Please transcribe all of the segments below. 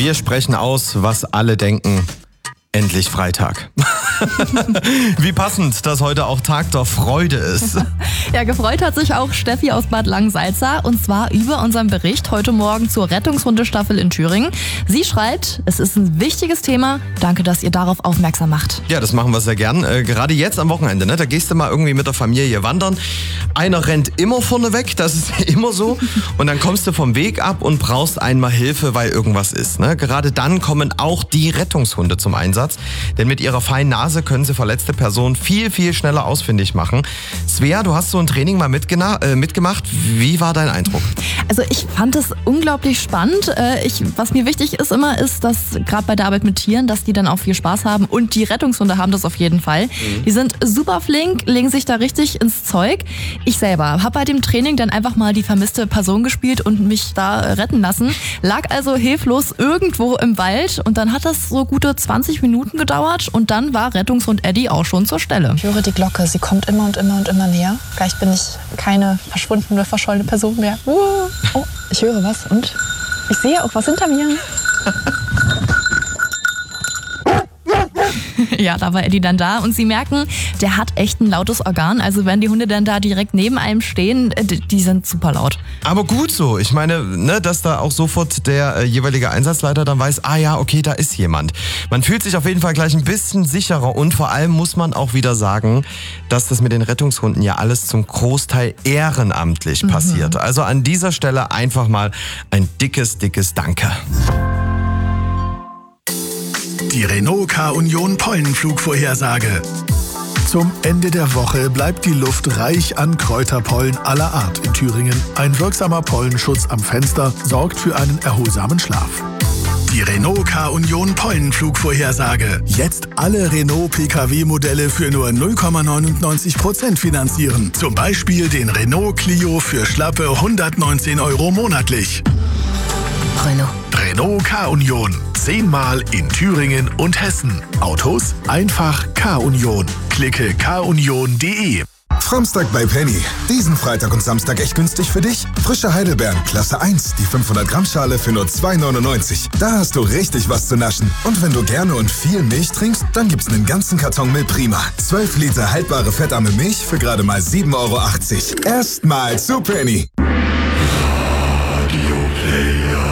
Wir sprechen aus, was alle denken. Endlich Freitag. Wie passend, dass heute auch Tag der Freude ist. Ja, gefreut hat sich auch Steffi aus Bad Langensalza und zwar über unseren Bericht heute Morgen zur Rettungshundestaffel in Thüringen. Sie schreibt, es ist ein wichtiges Thema. Danke, dass ihr darauf aufmerksam macht. Ja, das machen wir sehr gern. Gerade jetzt am Wochenende, ne? Da gehst du mal irgendwie mit der Familie wandern. Einer rennt immer vorne weg, das ist immer so. Und dann kommst du vom Weg ab und brauchst einmal Hilfe, weil irgendwas ist. Ne? Gerade dann kommen auch die Rettungshunde zum Einsatz. Denn mit ihrer feinen Nase können sie verletzte Personen viel, viel schneller ausfindig machen. Svea, du hast so ein Training mal mitgemacht. Wie war dein Eindruck? Also ich fand es unglaublich spannend. Was mir wichtig ist immer, ist, dass gerade bei der Arbeit mit Tieren, dass die dann auch viel Spaß haben. Und die Rettungshunde haben das auf jeden Fall. Die sind super flink, legen sich da richtig ins Zeug. Ich selber habe bei dem Training dann einfach mal die vermisste Person gespielt und mich da retten lassen. Lag also hilflos irgendwo im Wald und dann hat das so gute 20 Minuten gedauert und dann war Rettungshund Eddie auch schon zur Stelle. Ich höre die Glocke, sie kommt immer und immer und immer näher. Gleich bin ich keine verschwundene, verschollene Person mehr. Oh, ich höre was und ich sehe auch was hinter mir. Ja, da war Eddie dann da und sie merken, der hat echt ein lautes Organ. Also wenn die Hunde dann da direkt neben einem stehen, die sind super laut. Aber gut so. Ich meine, ne, dass da auch sofort der jeweilige Einsatzleiter dann weiß, ja, okay, da ist jemand. Man fühlt sich auf jeden Fall gleich ein bisschen sicherer und vor allem muss man auch wieder sagen, dass das mit den Rettungshunden ja alles zum Großteil ehrenamtlich passiert. Also an dieser Stelle einfach mal ein dickes, dickes Danke. Die Renault K-Union Pollenflugvorhersage. Zum Ende der Woche bleibt die Luft reich an Kräuterpollen aller Art in Thüringen. Ein wirksamer Pollenschutz am Fenster sorgt für einen erholsamen Schlaf. Die Renault K-Union Pollenflugvorhersage. Jetzt alle Renault PKW-Modelle für nur 0,99% finanzieren. Zum Beispiel den Renault Clio für schlappe 119 € monatlich. Renault K-Union. 10-mal in Thüringen und Hessen. Autos einfach K-Union. Klicke kunion.de. Samstag bei Penny. Diesen Freitag und Samstag echt günstig für dich? Frische Heidelbeeren, Klasse 1, die 500 Gramm Schale für nur 2,99. Da hast du richtig was zu naschen. Und wenn du gerne und viel Milch trinkst, dann gibt's einen ganzen Karton Milch Prima. 12 Liter haltbare fettarme Milch für gerade mal 7,80 €. Erstmal zu Penny. Radio Player.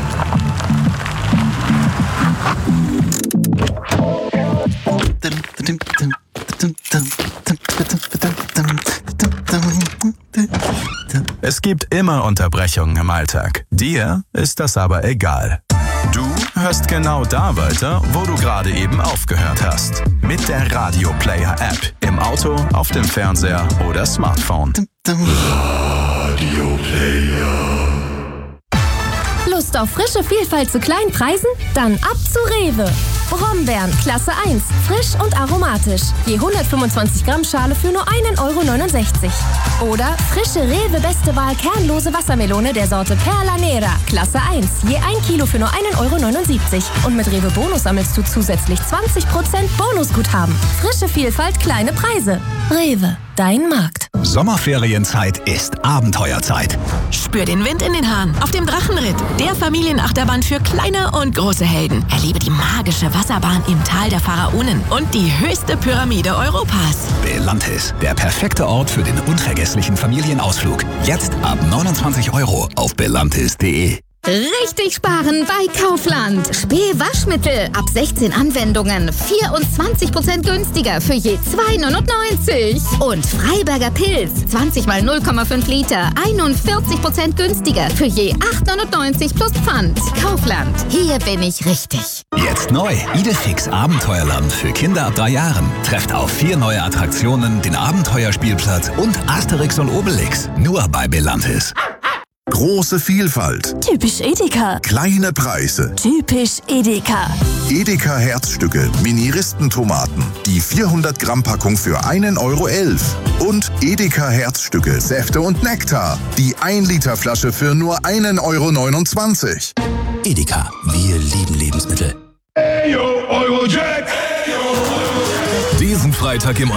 Es gibt immer Unterbrechungen im Alltag. Dir ist das aber egal. Du hörst genau da weiter, wo du gerade eben aufgehört hast. Mit der Radio Player App. Im Auto, auf dem Fernseher oder Smartphone. Radio Player. Lust auf frische Vielfalt zu kleinen Preisen? Dann ab zu Rewe. Brombeeren, Klasse 1, frisch und aromatisch. Je 125 Gramm Schale für nur 1,69 €. Oder frische Rewe Beste Wahl kernlose Wassermelone der Sorte Perla Nera, Klasse 1, je 1 Kilo für nur 1,79 €. Und mit Rewe Bonus sammelst du zusätzlich 20% Bonusguthaben. Frische Vielfalt, kleine Preise. Rewe, dein Markt. Sommerferienzeit ist Abenteuerzeit. Spür den Wind in den Haaren auf dem Drachenritt, der Familienachterbahn für kleine und große Helden. Erlebe die magische Wasserbahn im Tal der Pharaonen und die höchste Pyramide Europas. Belantis, der perfekte Ort für den unvergesslichen Familienausflug. Jetzt ab 29 € auf belantis.de. Richtig sparen bei Kaufland. Spee-Waschmittel ab 16 Anwendungen 24% günstiger für je 2,99 €. Und Freiberger Pilz 20 mal 0,5 Liter 41% günstiger für je 8,99 € plus Pfand. Kaufland, hier bin ich richtig. Jetzt neu, Idefix Abenteuerland für Kinder ab 3 Jahren. Trefft auf 4 neue Attraktionen, den Abenteuerspielplatz und Asterix und Obelix. Nur bei Belantis. Große Vielfalt. Typisch Edeka. Kleine Preise. Typisch Edeka. Edeka Herzstücke, Mini-Ristentomaten. Die 400 Gramm Packung für 1,11 €. Und Edeka Herzstücke, Säfte und Nektar. Die 1 Liter Flasche für nur 1,29 €. Edeka, wir lieben Lebensmittel. Eyo, Eurojack. Diesen Freitag im